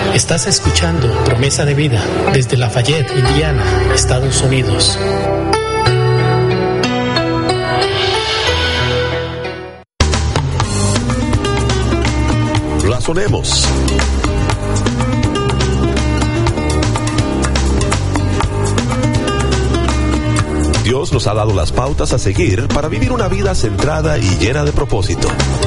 Estás escuchando Promesa de Vida desde Lafayette, Indiana, Estados Unidos. Razonemos. Dios nos ha dado las pautas a seguir para vivir una vida centrada y llena de propósito.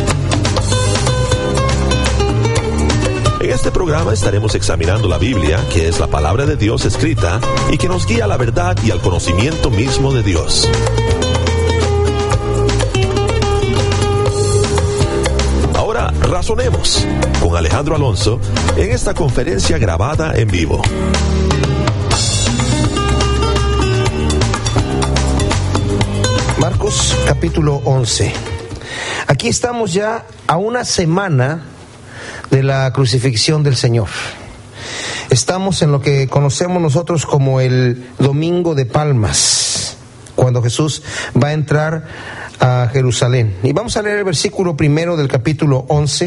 En este programa estaremos examinando la Biblia, que es la palabra de Dios escrita y que nos guía a la verdad y al conocimiento mismo de Dios. Ahora razonemos con Alejandro Alonso en esta conferencia grabada en vivo. Marcos capítulo 11. Aquí estamos ya a una semana de la crucifixión del Señor. Estamos en lo que conocemos nosotros como el Domingo de Palmas, cuando Jesús va a entrar a Jerusalén. Y vamos a leer el versículo primero del capítulo 11.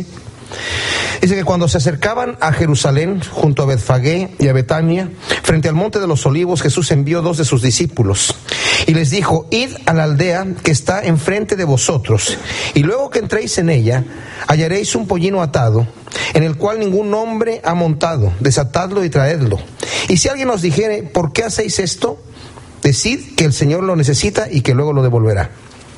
Dice que cuando se acercaban a Jerusalén, junto a Betfagé y a Betania, frente al monte de los olivos, Jesús envió 2 de sus discípulos y les dijo: id a la aldea que está enfrente de vosotros, y luego que entréis en ella, hallaréis un pollino atado, en el cual ningún hombre ha montado. Desatadlo y traedlo. Y si alguien os dijere: ¿por qué hacéis esto?, decid que el Señor lo necesita y que luego lo devolverá.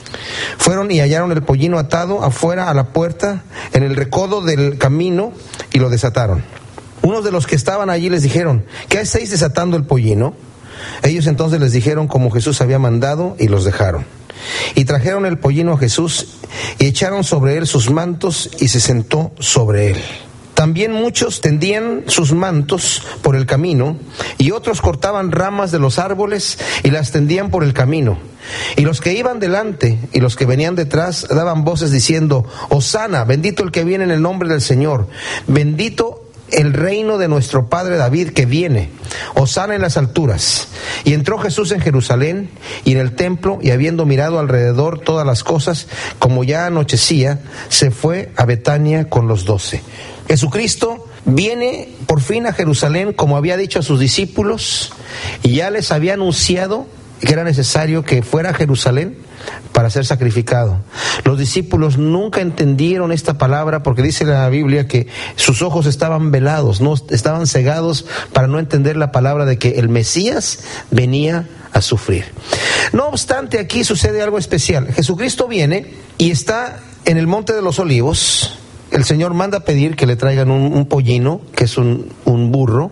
Fueron y hallaron el pollino atado afuera a la puerta, en el recodo del camino, y lo desataron. Unos de los que estaban allí les dijeron: ¿qué hacéis desatando el pollino? Ellos entonces les dijeron como Jesús había mandado, y los dejaron. Y trajeron el pollino a Jesús, y echaron sobre él sus mantos, y se sentó sobre él. También muchos tendían sus mantos por el camino, y otros cortaban ramas de los árboles y las tendían por el camino. Y los que iban delante y los que venían detrás daban voces diciendo: Hosana, bendito el que viene en el nombre del Señor, bendito el reino de nuestro padre David que viene, Hosana en las alturas. Y entró Jesús en Jerusalén y en el templo, y habiendo mirado alrededor todas las cosas, como ya anochecía, se fue a Betania con los 12. Jesucristo viene por fin a Jerusalén, como había dicho a sus discípulos, y ya les había anunciado que era necesario que fuera a Jerusalén para ser sacrificado. Los discípulos nunca entendieron esta palabra, porque dice la Biblia que sus ojos estaban velados, no estaban cegados para no entender la palabra de que el Mesías venía a sufrir. No obstante, aquí sucede algo especial. Jesucristo viene y está en el Monte de los Olivos. El Señor manda pedir que le traigan un pollino, que es un burro,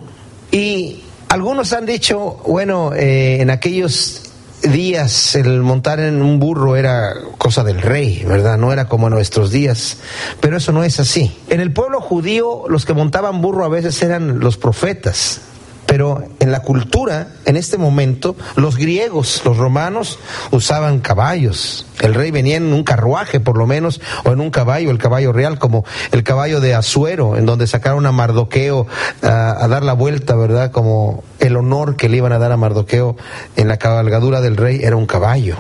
y algunos han dicho, bueno, en aquellos días el montar en un burro era cosa del rey, ¿verdad? No era como en nuestros días, pero eso no es así. En el pueblo judío los que montaban burro a veces eran los profetas, pero en la cultura, en este momento, los griegos, los romanos usaban caballos. El rey venía en un carruaje, por lo menos, o en un caballo, el caballo real, como el caballo de Asuero, en donde sacaron a Mardoqueo a dar la vuelta, ¿verdad? Como el honor que le iban a dar a Mardoqueo en la cabalgadura del rey era un caballo.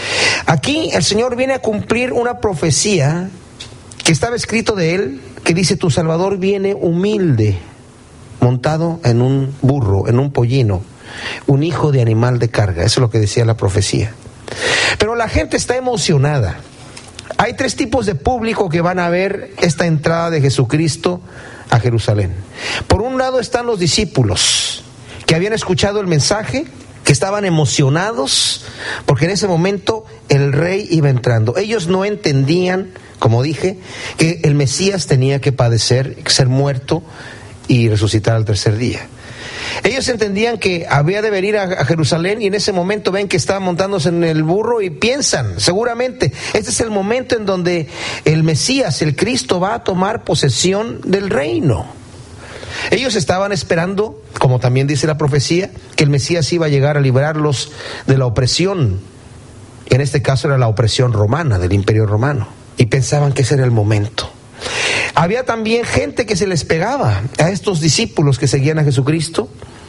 Aquí el Señor viene a cumplir una profecía que estaba escrito de él, que dice: tu Salvador viene humilde, montado en un burro, en un pollino, un hijo de animal de carga. Eso es lo que decía la profecía. Pero la gente está emocionada. Hay 3 tipos de público que van a ver esta entrada de Jesucristo a Jerusalén. Por un lado están los discípulos que habían escuchado el mensaje, que estaban emocionados porque en ese momento el rey iba entrando. Ellos no entendían, como dije, que el Mesías tenía que padecer, ser muerto y resucitar al tercer día. Ellos entendían que había de venir a Jerusalén, y en ese momento ven que está montándose en el burro y piensan, seguramente, este es el momento en donde el Mesías, el Cristo, va a tomar posesión del reino. Ellos estaban esperando, como también dice la profecía, que el Mesías iba a llegar a librarlos de la opresión. En este caso era la opresión romana, del Imperio Romano, y pensaban que ese era el momento. Había también gente que se les pegaba a estos discípulos que seguían a Jesucristo,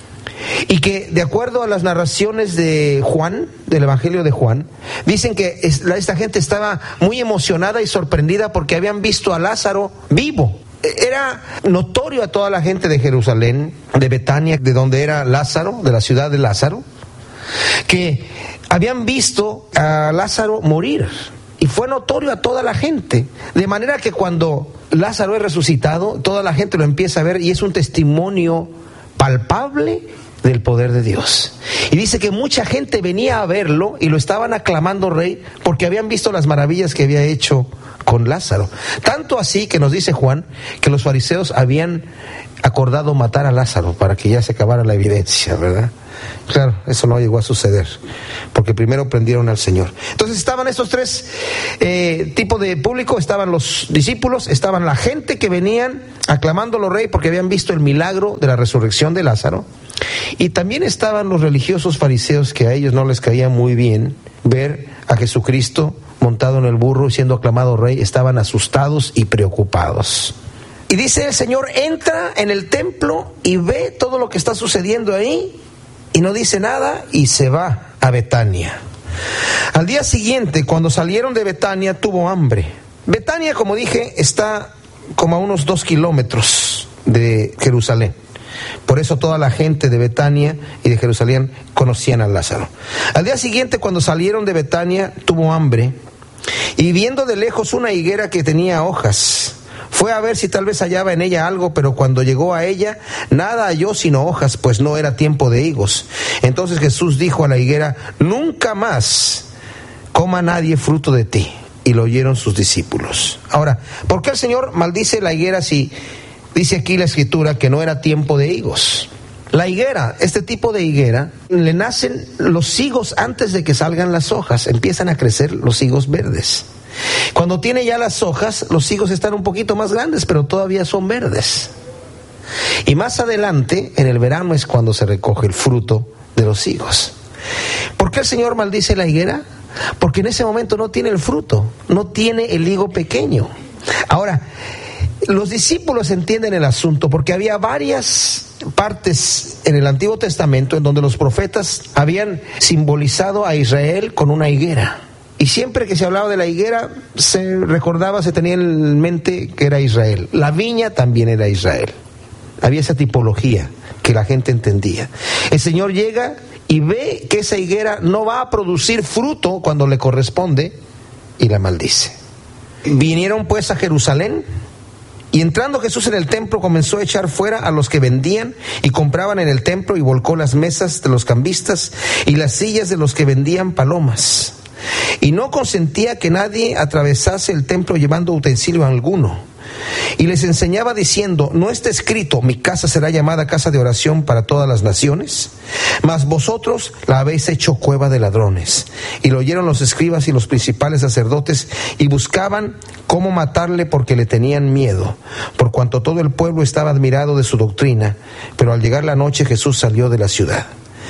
y que, de acuerdo a las narraciones de Juan, del Evangelio de Juan, dicen que esta gente estaba muy emocionada y sorprendida porque habían visto a Lázaro vivo. era notorio a toda la gente de Jerusalén, de Betania, de donde era Lázaro, de la ciudad de Lázaro, que habían visto a Lázaro morir. Y fue notorio a toda la gente, de manera que cuando Lázaro es resucitado, toda la gente lo empieza a ver y es un testimonio palpable del poder de Dios. Y dice que mucha gente venía a verlo y lo estaban aclamando rey porque habían visto las maravillas que había hecho con Lázaro. Tanto así que nos dice Juan que los fariseos habían acordado matar a Lázaro para que ya se acabara la evidencia, ¿verdad? Claro, eso no llegó a suceder, porque primero prendieron al Señor. Entonces estaban estos tres tipos de público: estaban los discípulos, estaban la gente que venían aclamándolo rey porque habían visto el milagro de la resurrección de Lázaro, y también estaban los religiosos fariseos, que a ellos no les caía muy bien ver a Jesucristo montado en el burro y siendo aclamado rey. Estaban asustados y preocupados. Y dice: el Señor entra en el templo y ve todo lo que está sucediendo ahí, y no dice nada, y se va a Betania. Al día siguiente, cuando salieron de Betania, tuvo hambre. Betania, como dije, está como a unos 2 kilómetros de Jerusalén. Por eso toda la gente de Betania y de Jerusalén conocían a Lázaro. Al día siguiente, cuando salieron de Betania, tuvo hambre, y viendo de lejos una higuera que tenía hojas, fue a ver si tal vez hallaba en ella algo, pero cuando llegó a ella, nada halló sino hojas, pues no era tiempo de higos. Entonces Jesús dijo a la higuera: nunca más coma nadie fruto de ti. Y lo oyeron sus discípulos. Ahora, ¿por qué el Señor maldice la higuera si dice aquí la Escritura que no era tiempo de higos? La higuera, este tipo de higuera, le nacen los higos antes de que salgan las hojas. Empiezan a crecer los higos verdes. Cuando tiene ya las hojas, los higos están un poquito más grandes, pero todavía son verdes. Y más adelante, en el verano, es cuando se recoge el fruto de los higos. ¿Por qué el Señor maldice la higuera? Porque en ese momento no tiene el fruto, no tiene el higo pequeño. Ahora, los discípulos entienden el asunto porque había varias partes en el Antiguo Testamento en donde los profetas habían simbolizado a Israel con una higuera. Y siempre que se hablaba de la higuera, se recordaba, se tenía en mente que era Israel. La viña también era Israel. Había esa tipología que la gente entendía. El Señor llega y ve que esa higuera no va a producir fruto cuando le corresponde, y la maldice. Vinieron pues a Jerusalén, y entrando Jesús en el templo comenzó a echar fuera a los que vendían y compraban en el templo, y volcó las mesas de los cambistas y las sillas de los que vendían palomas. Y no consentía que nadie atravesase el templo llevando utensilio alguno. Y les enseñaba diciendo: ¿no está escrito: mi casa será llamada casa de oración para todas las naciones? Mas vosotros la habéis hecho cueva de ladrones. Y lo oyeron los escribas y los principales sacerdotes, y buscaban cómo matarle, porque le tenían miedo, por cuanto todo el pueblo estaba admirado de su doctrina. Pero al llegar la noche, Jesús salió de la ciudad.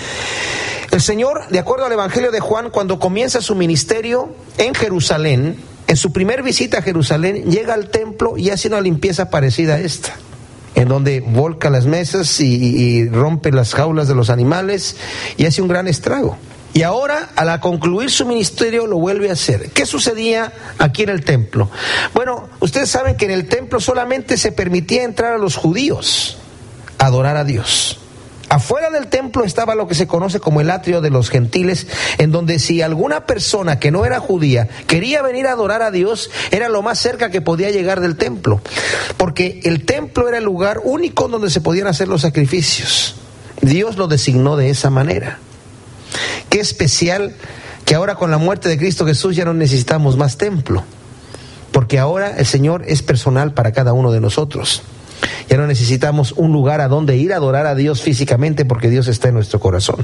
El Señor, de acuerdo al Evangelio de Juan, cuando comienza su ministerio en Jerusalén, en su primer visita a Jerusalén, llega al templo y hace una limpieza parecida a esta, en donde volca las mesas y rompe las jaulas de los animales y hace un gran estrago. Y ahora, al concluir su ministerio, lo vuelve a hacer. ¿Qué sucedía aquí en el templo? Bueno, ustedes saben que en el templo solamente se permitía entrar a los judíos a adorar a Dios. Afuera del templo estaba lo que se conoce como el atrio de los gentiles, en donde si alguna persona que no era judía quería venir a adorar a Dios, era lo más cerca que podía llegar del templo, porque el templo era el lugar único donde se podían hacer los sacrificios. Dios lo designó de esa manera. Qué especial que ahora, con la muerte de Cristo Jesús, ya no necesitamos más templo, porque ahora el Señor es personal para cada uno de nosotros. Ya no necesitamos un lugar a donde ir a adorar a Dios físicamente, porque Dios está en nuestro corazón.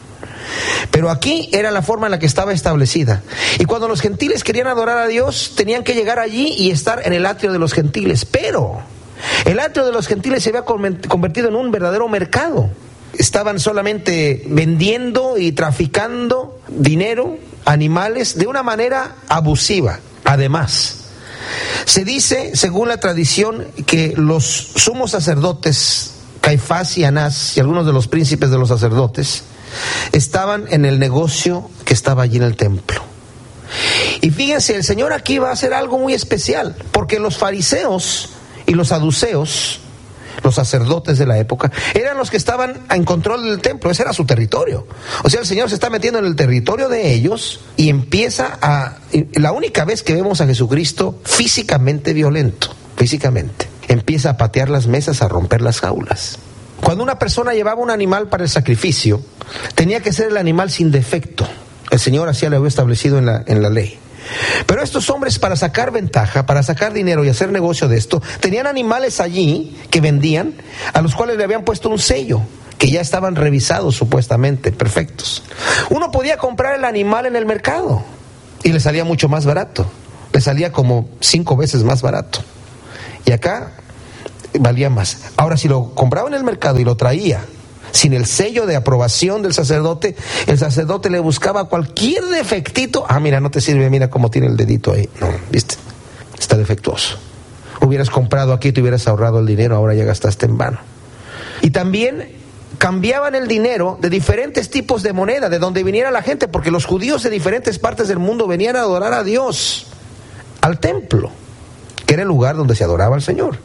Pero aquí era la forma en la que estaba establecida. Y cuando los gentiles querían adorar a Dios, tenían que llegar allí y estar en el atrio de los gentiles. Pero el atrio de los gentiles se había convertido en un verdadero mercado. Estaban solamente vendiendo y traficando dinero, animales, de una manera abusiva. Además, se dice, según la tradición, que los sumos sacerdotes, Caifás y Anás, y algunos de los príncipes de los sacerdotes, estaban en el negocio que estaba allí en el templo. Y fíjense, el Señor aquí va a hacer algo muy especial, porque los fariseos y los saduceos, los sacerdotes de la época, eran los que estaban en control del templo. Ese era su territorio. O sea, el Señor se está metiendo en el territorio de ellos y empieza la única vez que vemos a Jesucristo físicamente violento, empieza a patear las mesas, a romper las jaulas. Cuando una persona llevaba un animal para el sacrificio, tenía que ser el animal sin defecto. El Señor así lo había establecido en la ley. Pero estos hombres, para sacar ventaja, para sacar dinero y hacer negocio de esto, tenían animales allí que vendían, a los cuales le habían puesto un sello, que ya estaban revisados supuestamente, perfectos. Uno podía comprar el animal en el mercado y le salía mucho más barato. Le salía como 5 veces más barato. Y acá valía más. Ahora, si lo compraba en el mercado y lo traía sin el sello de aprobación del sacerdote, el sacerdote le buscaba cualquier defectito. Mira, no te sirve, mira cómo tiene el dedito ahí. No, ¿viste? Está defectuoso. Hubieras comprado aquí, te hubieras ahorrado el dinero, ahora ya gastaste en vano. Y también cambiaban el dinero de diferentes tipos de moneda, de donde viniera la gente, porque los judíos de diferentes partes del mundo venían a adorar a Dios, al templo, que era el lugar donde se adoraba al Señor.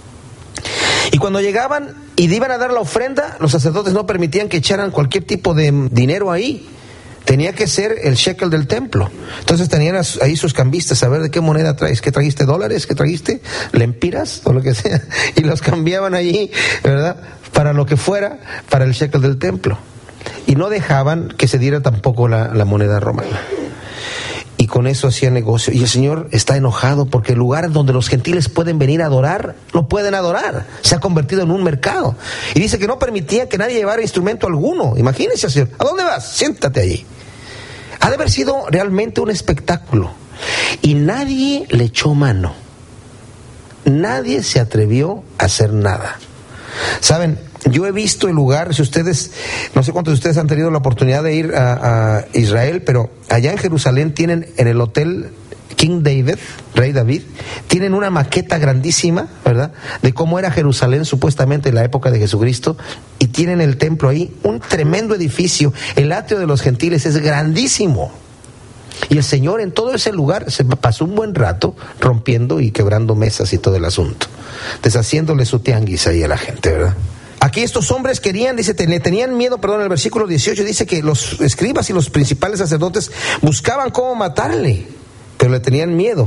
Y cuando llegaban y iban a dar la ofrenda, los sacerdotes no permitían que echaran cualquier tipo de dinero ahí. Tenía que ser el shekel del templo. Entonces tenían ahí sus cambistas, a ver de qué moneda traes, ¿qué trajiste? ¿Dólares? ¿Qué trajiste? ¿Lempiras? O lo que sea. Y los cambiaban allí, ¿verdad? Para lo que fuera, para el shekel del templo. Y no dejaban que se diera tampoco la moneda romana. Y con eso hacía negocio. Y el Señor está enojado porque el lugar donde los gentiles pueden venir a adorar, no pueden adorar. Se ha convertido en un mercado. Y dice que no permitía que nadie llevara instrumento alguno. Imagínense, Señor, ¿a dónde vas? Siéntate allí. Ha de haber sido realmente un espectáculo. Y nadie le echó mano. Nadie se atrevió a hacer nada. ¿Saben? Yo he visto el lugar, si ustedes, no sé cuántos de ustedes han tenido la oportunidad de ir a Israel, pero allá en Jerusalén tienen en el hotel King David, Rey David, tienen una maqueta grandísima, ¿verdad?, de cómo era Jerusalén supuestamente en la época de Jesucristo, y tienen el templo ahí, un tremendo edificio. El atrio de los gentiles es grandísimo. Y el Señor en todo ese lugar se pasó un buen rato rompiendo y quebrando mesas y todo el asunto, deshaciéndole su tianguis ahí a la gente, ¿verdad? Aquí estos hombres querían, dice, le tenían miedo, el versículo 18 dice que los escribas y los principales sacerdotes buscaban cómo matarle, pero le tenían miedo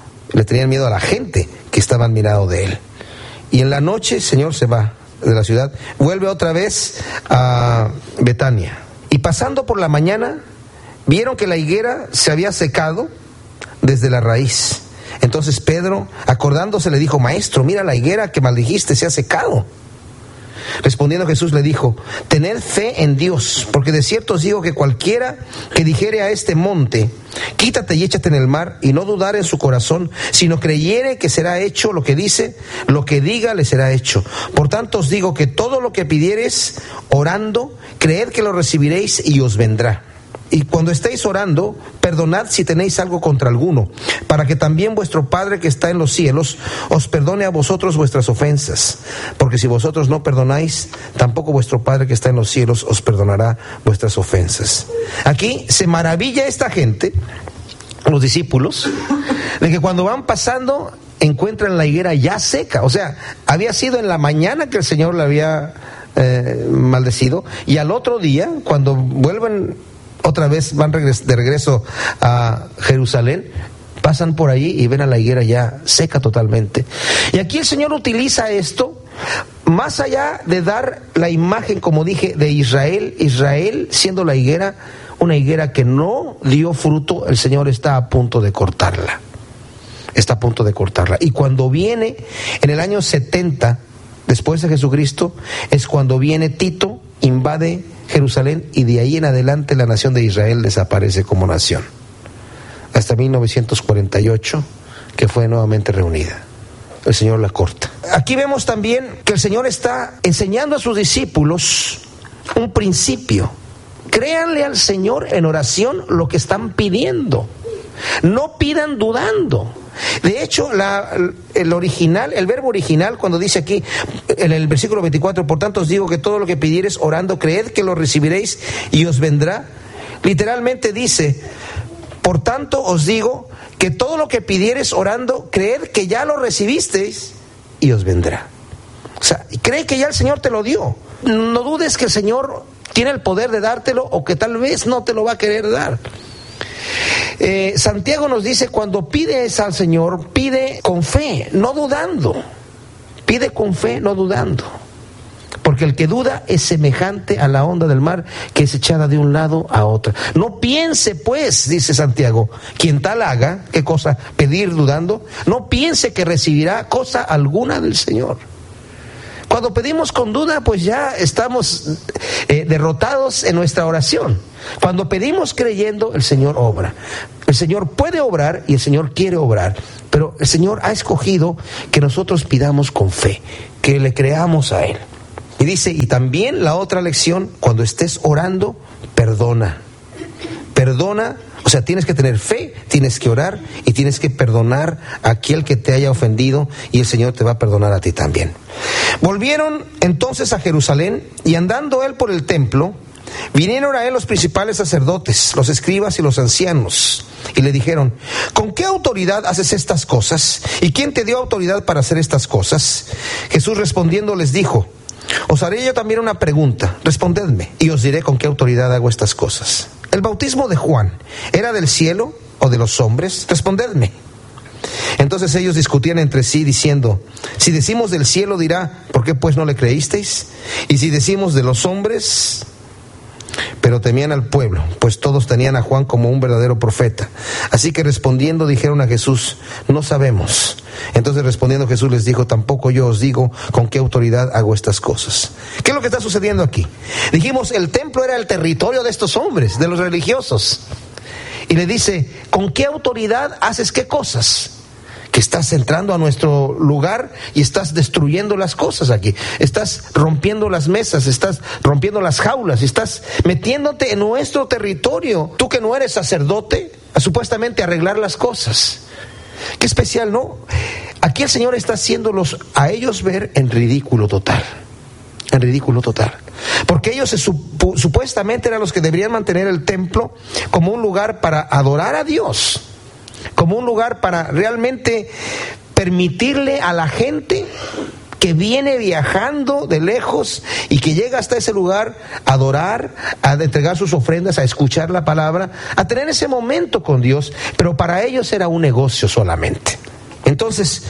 a la gente que estaba admirado de él. Y en la noche el Señor se va de la ciudad, vuelve otra vez a Betania. Y pasando por la mañana, vieron que la higuera se había secado desde la raíz. Entonces Pedro, acordándose, le dijo: Maestro, mira, la higuera que maldijiste se ha secado. Respondiendo Jesús le dijo: tened fe en Dios, porque de cierto os digo que cualquiera que dijere a este monte: quítate y échate en el mar, y no dudare en su corazón, sino creyere que será hecho lo que dice, lo que diga le será hecho. Por tanto os digo que todo lo que pidiereis orando, creed que lo recibiréis y os vendrá. Y cuando estéis orando, perdonad si tenéis algo contra alguno, para que también vuestro Padre que está en los cielos os perdone a vosotros vuestras ofensas. Porque si vosotros no perdonáis, tampoco vuestro Padre que está en los cielos os perdonará vuestras ofensas. Aquí se maravilla esta gente, los discípulos, de que cuando van pasando encuentran la higuera ya seca. O sea, había sido en la mañana que el Señor la había maldecido, y al otro día, cuando vuelven otra vez, van de regreso a Jerusalén, pasan por ahí y ven a la higuera ya seca totalmente. Y aquí el Señor utiliza esto, más allá de dar la imagen, como dije, de Israel siendo la higuera, una higuera que no dio fruto. El Señor está a punto de cortarla. Y cuando viene en el año 70 después de Jesucristo, es cuando viene Tito, invade Jerusalén, y de ahí en adelante la nación de Israel desaparece como nación, hasta 1948, que fue nuevamente reunida. El Señor la corta. Aquí vemos también que el Señor está enseñando a sus discípulos un principio: créanle al Señor en oración lo que están pidiendo, no pidan dudando. De hecho, el verbo original, cuando dice aquí en el versículo 24: por tanto os digo que todo lo que pidiereis orando, creed que lo recibiréis y os vendrá, literalmente dice: por tanto os digo que todo lo que pidiereis orando, creed que ya lo recibisteis y os vendrá. O sea, cree que ya el Señor te lo dio. No dudes que el Señor tiene el poder de dártelo o que tal vez no te lo va a querer dar. Santiago nos dice, cuando pides al Señor, pide con fe, no dudando. Pide con fe, no dudando. Porque el que duda es semejante a la onda del mar que es echada de un lado a otro. No piense pues, dice Santiago, quien tal haga, ¿qué cosa? Pedir dudando. No piense que recibirá cosa alguna del Señor. Cuando pedimos con duda, pues ya estamos derrotados en nuestra oración. Cuando pedimos creyendo, el Señor obra. El Señor puede obrar y el Señor quiere obrar, pero el Señor ha escogido que nosotros pidamos con fe, que le creamos a Él. Y dice, y también la otra lección, cuando estés orando, perdona. Perdona, o sea, tienes que tener fe, tienes que orar y tienes que perdonar a aquel que te haya ofendido y el Señor te va a perdonar a ti también. Volvieron entonces a Jerusalén y andando él por el templo, vinieron a él los principales sacerdotes, los escribas y los ancianos, y le dijeron, ¿con qué autoridad haces estas cosas? ¿Y quién te dio autoridad para hacer estas cosas? Jesús respondiendo les dijo, os haré yo también una pregunta, respondedme, y os diré con qué autoridad hago estas cosas. ¿El bautismo de Juan era del cielo o de los hombres? Respondedme. Entonces ellos discutían entre sí diciendo, si decimos del cielo dirá, ¿por qué pues no le creísteis? Y si decimos de los hombres... Pero temían al pueblo, pues todos tenían a Juan como un verdadero profeta. Así que respondiendo dijeron a Jesús, no sabemos. Entonces respondiendo Jesús les dijo, tampoco yo os digo con qué autoridad hago estas cosas. ¿Qué es lo que está sucediendo aquí? Dijimos, el templo era el territorio de estos hombres, de los religiosos. Y le dice, ¿con qué autoridad haces qué cosas? Que estás entrando a nuestro lugar y estás destruyendo las cosas aquí. Estás rompiendo las mesas, estás rompiendo las jaulas, estás metiéndote en nuestro territorio. Tú que no eres sacerdote, a supuestamente arreglar las cosas. Qué especial, ¿no? Aquí el Señor está haciéndolos a ellos ver en ridículo total. En ridículo total. Porque ellos supuestamente eran los que deberían mantener el templo como un lugar para adorar a Dios, como un lugar para realmente permitirle a la gente que viene viajando de lejos y que llega hasta ese lugar a adorar, a entregar sus ofrendas, a escuchar la palabra, a tener ese momento con Dios, pero para ellos era un negocio solamente. Entonces,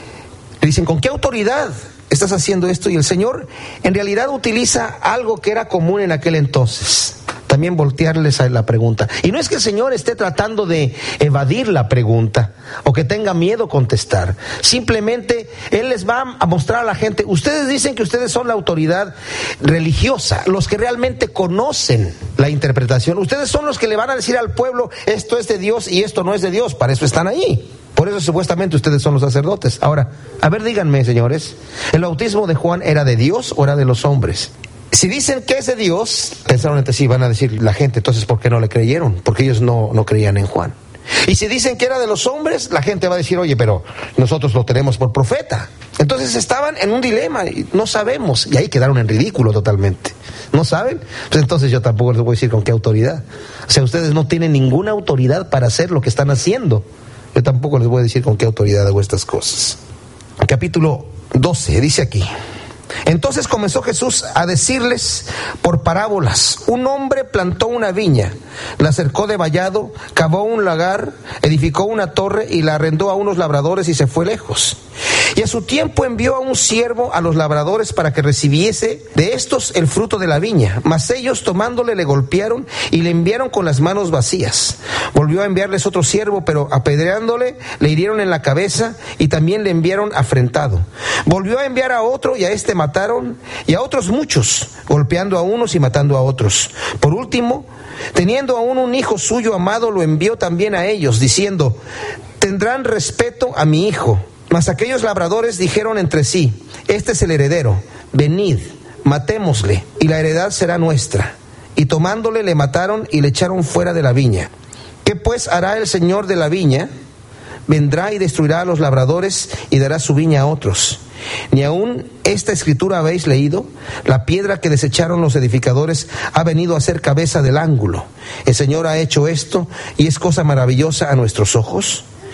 le dicen, ¿con qué autoridad estás haciendo esto? Y el Señor en realidad utiliza algo que era común en aquel entonces. También voltearles a la pregunta. Y no es que el Señor esté tratando de evadir la pregunta o que tenga miedo a contestar. Simplemente Él les va a mostrar a la gente, ustedes dicen que ustedes son la autoridad religiosa, los que realmente conocen la interpretación. Ustedes son los que le van a decir al pueblo, esto es de Dios y esto no es de Dios, para eso están allí. Por eso supuestamente ustedes son los sacerdotes. Ahora, a ver, díganme, señores, ¿el bautismo de Juan era de Dios o era de los hombres? Si dicen que es de Dios, pensaron entre sí, van a decir la gente, entonces ¿por qué no le creyeron? Porque ellos no creían en Juan. Y si dicen que era de los hombres, la gente va a decir, oye, pero nosotros lo tenemos por profeta. Entonces estaban en un dilema y no sabemos, y ahí quedaron en ridículo totalmente. ¿No saben? Pues entonces yo tampoco les voy a decir con qué autoridad. O sea, ustedes no tienen ninguna autoridad para hacer lo que están haciendo. Yo tampoco les voy a decir con qué autoridad hago estas cosas. Capítulo 12, dice aquí. Entonces comenzó Jesús a decirles por parábolas, un hombre plantó una viña, la cercó de vallado, cavó un lagar, edificó una torre y la arrendó a unos labradores y se fue lejos. Y a su tiempo envió a un siervo a los labradores para que recibiese de estos el fruto de la viña. Mas ellos tomándole le golpearon y le enviaron con las manos vacías. Volvió a enviarles otro siervo, pero apedreándole le hirieron en la cabeza y también le enviaron afrentado. Volvió a enviar a otro y a este mataron, y a otros muchos, golpeando a unos y matando a otros. Por último, teniendo aún un hijo suyo amado, lo envió también a ellos, diciendo, tendrán respeto a mi hijo. Mas aquellos labradores dijeron entre sí, este es el heredero, venid, matémosle, y la heredad será nuestra. Y tomándole le mataron y le echaron fuera de la viña. ¿Qué pues hará el señor de la viña? Vendrá y destruirá a los labradores y dará su viña a otros. Ni aún esta escritura habéis leído, la piedra que desecharon los edificadores ha venido a ser cabeza del ángulo. El Señor ha hecho esto y es cosa maravillosa a nuestros ojos.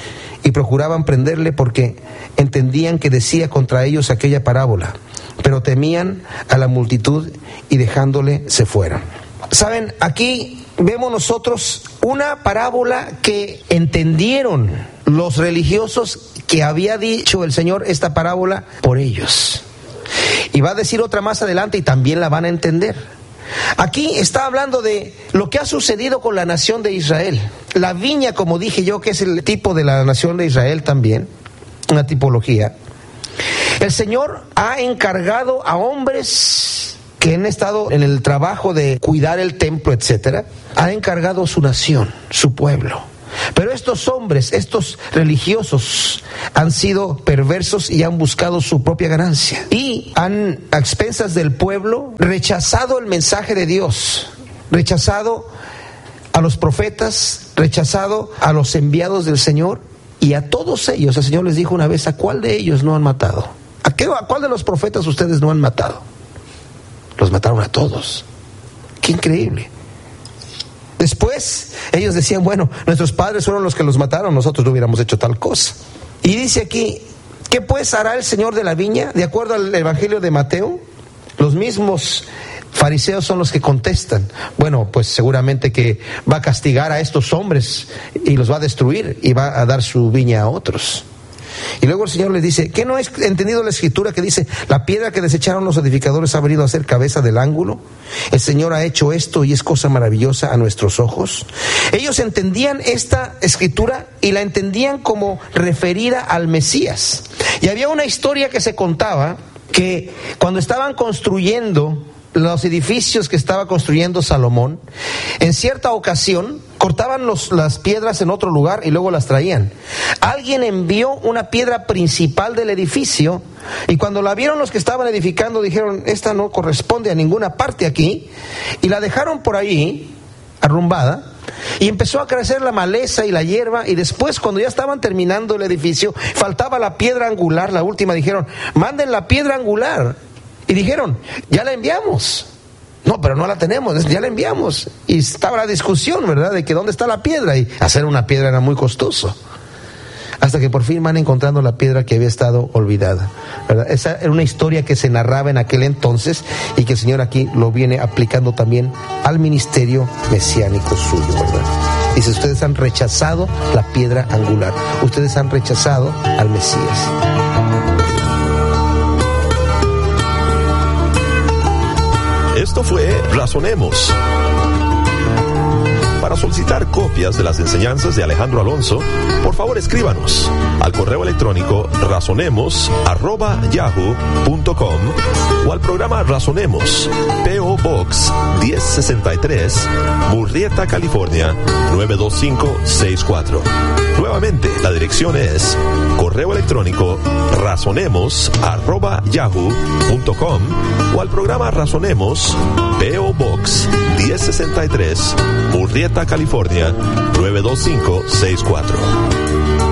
y procuraban prenderle porque entendían que decía contra ellos aquella parábola, pero temían a la multitud y dejándole se fueron. Saben, aquí vemos nosotros una parábola que entendieron los religiosos que había dicho el Señor esta parábola por ellos. Y va a decir otra más adelante y también la van a entender. Aquí está hablando de lo que ha sucedido con la nación de Israel. La viña, como dije yo, que es el tipo de la nación de Israel también, una tipología. El Señor ha encargado a hombres que han estado en el trabajo de cuidar el templo, etcétera. Ha encargado su nación, su pueblo. Pero estos hombres, estos religiosos, han sido perversos y han buscado su propia ganancia. Y han, a expensas del pueblo, rechazado el mensaje de Dios, rechazado a los profetas, rechazado a los enviados del Señor. Y a todos ellos, el Señor les dijo una vez, ¿a cuál de ellos no han matado? ¿A cuál de los profetas ustedes no han matado? Los mataron a todos. ¡Qué increíble! Después ellos decían, bueno, nuestros padres fueron los que los mataron, nosotros no hubiéramos hecho tal cosa. Y dice aquí, ¿qué pues hará el Señor de la viña? De acuerdo al Evangelio de Mateo, los mismos fariseos son los que contestan, bueno, pues seguramente que va a castigar a estos hombres y los va a destruir y va a dar su viña a otros. Y luego el Señor les dice, ¿qué no has entendido la Escritura que dice, la piedra que desecharon los edificadores ha venido a ser cabeza del ángulo? El Señor ha hecho esto y es cosa maravillosa a nuestros ojos. Ellos entendían esta Escritura y la entendían como referida al Mesías. Y había una historia que se contaba que cuando estaban construyendo los edificios que estaba construyendo Salomón, en cierta ocasión cortaban las piedras en otro lugar y luego las traían. Alguien envió una piedra principal del edificio y cuando la vieron los que estaban edificando dijeron, esta no corresponde a ninguna parte aquí, y la dejaron por ahí arrumbada. Y empezó a crecer la maleza y la hierba, y después cuando ya estaban terminando el edificio faltaba la piedra angular, la última. Dijeron, manden la piedra angular. Y dijeron, ya la enviamos. No, pero no la tenemos, ya la enviamos. Y estaba la discusión, ¿verdad?, de que dónde está la piedra. Y hacer una piedra era muy costoso. Hasta que por fin van encontrando la piedra que había estado olvidada, ¿verdad? Esa era una historia que se narraba en aquel entonces y que el Señor aquí lo viene aplicando también al ministerio mesiánico suyo, ¿verdad? Dice, ustedes han rechazado la piedra angular, ustedes han rechazado al Mesías. Esto fue Razonemos. Para solicitar copias de las enseñanzas de Alejandro Alonso, por favor escríbanos al correo electrónico razonemos@yahoo.com o al programa Razonemos, P.O. Box 1063, Murrieta, California 92564. Nuevamente, la dirección es correo electrónico razonemos@yahoo.com o al programa Razonemos, P.O. Box 1063, Murrieta, California 92564.